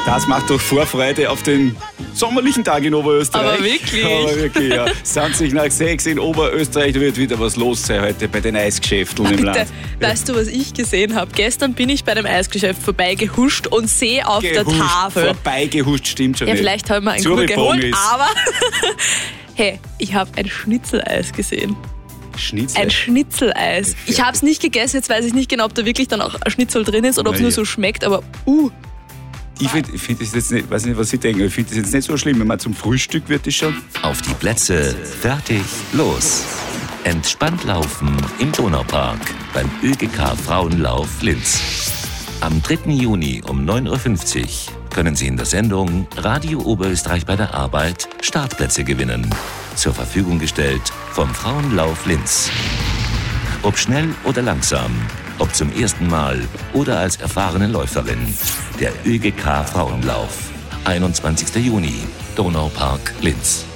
Das macht doch Vorfreude auf den sommerlichen Tag in Oberösterreich. Aber wirklich? Aber wirklich, ja. 20 nach 6 in Oberösterreich, da wird wieder was los sein heute bei den Eisgeschäfteln im Land. Weißt du, was ich gesehen habe? Gestern bin ich bei einem Eisgeschäft vorbeigehuscht und sehe auf der Tafel... Vorbeigehuscht stimmt schon Ja, nicht. vielleicht haben wir einen Kuh geholt, aber... Hey, ich habe ein Schnitzeleis gesehen. Schnitzel? Ein Schnitzeleis. Ich habe es nicht gegessen, jetzt weiß ich nicht genau, ob da wirklich dann auch ein Schnitzel drin ist oder ob es nur so schmeckt, aber Ich find das jetzt nicht, weiß nicht, was ich denke, ich finde das jetzt nicht so schlimm, wenn man zum Frühstück wird das schon. Auf die Plätze, fertig, los. Entspannt laufen im Donaupark beim ÖGK Frauenlauf Linz. Am 3. Juni um 9.50 Uhr können Sie in der Sendung Radio Oberösterreich bei der Arbeit Startplätze gewinnen. Zur Verfügung gestellt vom Frauenlauf Linz. Ob schnell oder langsam, ob zum ersten Mal oder als erfahrene Läuferin. Der ÖGK Frauenlauf. 21. Juni, Donaupark Linz.